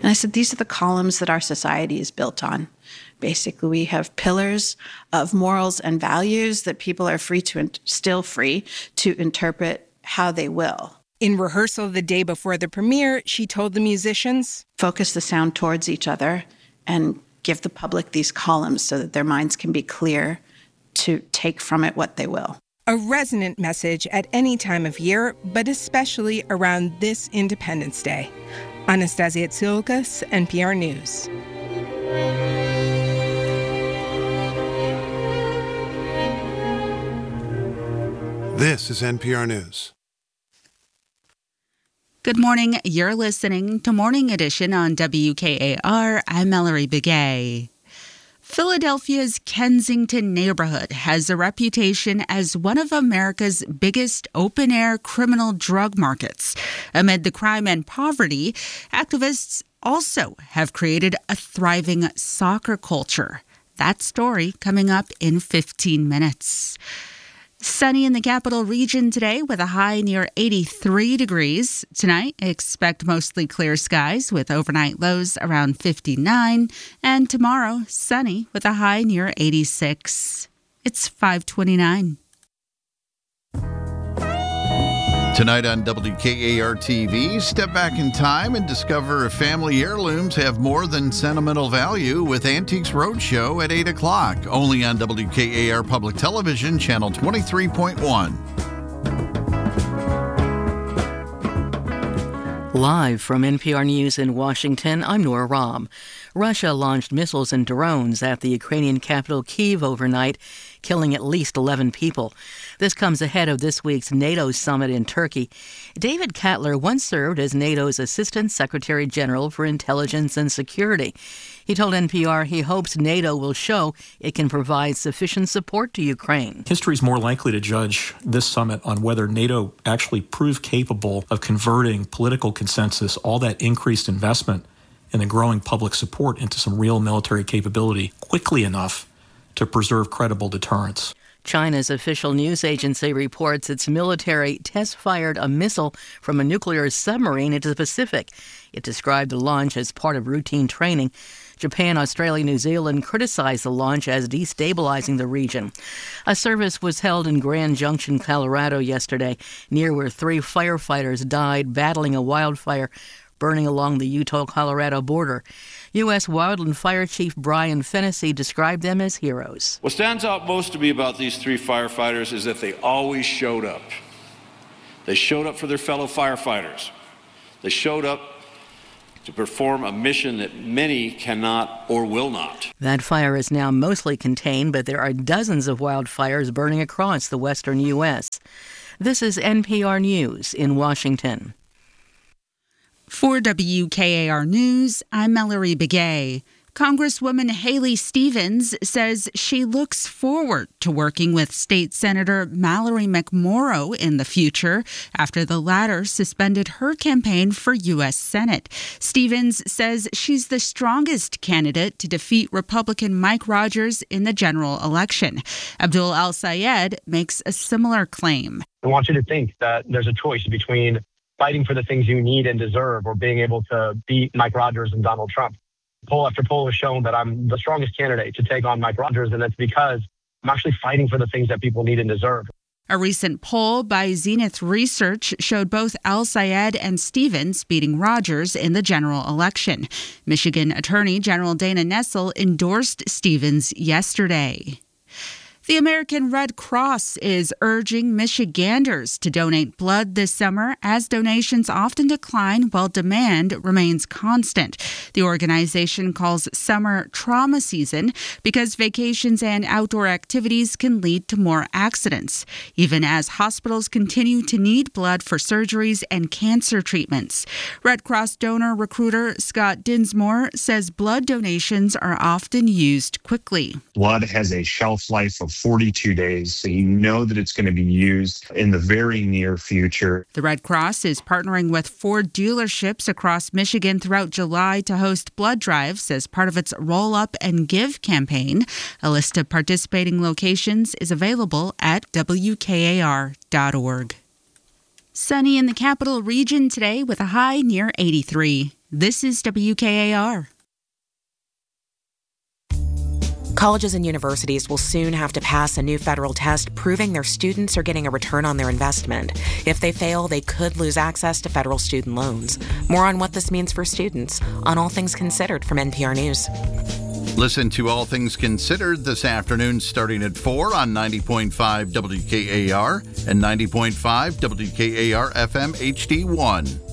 And I said, these are the columns that our society is built on. Basically, we have pillars of morals and values that people are still free to interpret how they will. In rehearsal the day before the premiere, she told the musicians, focus the sound towards each other and give the public these columns so that their minds can be clear to take from it what they will. A resonant message at any time of year, but especially around this Independence Day. Anastasia Tsilkas, NPR News. This is NPR News. Good morning. You're listening to Morning Edition on WKAR. I'm Mallory Begay. Philadelphia's Kensington neighborhood has a reputation as one of America's biggest open-air criminal drug markets. Amid the crime and poverty, activists also have created a thriving soccer culture. That story coming up in 15 minutes. Sunny in the capital region today with a high near 83 degrees. Tonight, expect mostly clear skies with overnight lows around 59. And tomorrow, sunny with a high near 86. It's 5:29. Tonight on WKAR-TV, step back in time and discover if family heirlooms have more than sentimental value with Antiques Roadshow at 8 o'clock, only on WKAR Public Television, Channel 23.1. Live from NPR News in Washington, I'm Nora Robb. Russia launched missiles and drones at the Ukrainian capital Kyiv overnight, killing at least 11 people. This comes ahead of this week's NATO summit in Turkey. David Katler once served as NATO's Assistant Secretary General for Intelligence and Security. He told NPR he hopes NATO will show it can provide sufficient support to Ukraine. History is more likely to judge this summit on whether NATO actually proved capable of converting political consensus, all that increased investment and the growing public support, into some real military capability quickly enough to preserve credible deterrence. China's official news agency reports its military test-fired a missile from a nuclear submarine into the Pacific. It described the launch as part of routine training. Japan, Australia, New Zealand criticized the launch as destabilizing the region. A service was held in Grand Junction, Colorado yesterday, near where 3 firefighters died battling a wildfire burning along the Utah-Colorado border. U.S. Wildland Fire Chief Brian Fennessy described them as heroes. What stands out most to me about these 3 firefighters is that they always showed up. They showed up for their fellow firefighters. They showed up to perform a mission that many cannot or will not. That fire is now mostly contained, but there are dozens of wildfires burning across the western U.S. This is NPR News in Washington. For WKAR News, I'm Mallory Begay. Congresswoman Haley Stevens says she looks forward to working with State Senator Mallory McMorrow in the future after the latter suspended her campaign for U.S. Senate. Stevens says she's the strongest candidate to defeat Republican Mike Rogers in the general election. Abdul Al-Sayed makes a similar claim. I want you to think that there's a choice between fighting for the things you need and deserve or being able to beat Mike Rogers and Donald Trump. Poll after poll has shown that I'm the strongest candidate to take on Mike Rogers, and that's because I'm actually fighting for the things that people need and deserve. A recent poll by Zenith Research showed both Al-Sayed and Stevens beating Rogers in the general election. Michigan Attorney General Dana Nessel endorsed Stevens yesterday. The American Red Cross is urging Michiganders to donate blood this summer as donations often decline while demand remains constant. The organization calls summer trauma season because vacations and outdoor activities can lead to more accidents, even as hospitals continue to need blood for surgeries and cancer treatments. Red Cross donor recruiter Scott Dinsmore says blood donations are often used quickly. Blood has a shelf life of 42 days, so you know that it's going to be used in the very near future. The Red Cross is partnering with 4 dealerships across Michigan throughout July to host blood drives as part of its Roll Up and Give campaign. A list of participating locations is available at WKAR.org. Sunny in the capital region today with a high near 83. This is WKAR. Colleges and universities will soon have to pass a new federal test proving their students are getting a return on their investment. If they fail, they could lose access to federal student loans. More on what this means for students on All Things Considered from NPR News. Listen to All Things Considered this afternoon starting at 4 on 90.5 WKAR and 90.5 WKAR FM HD1.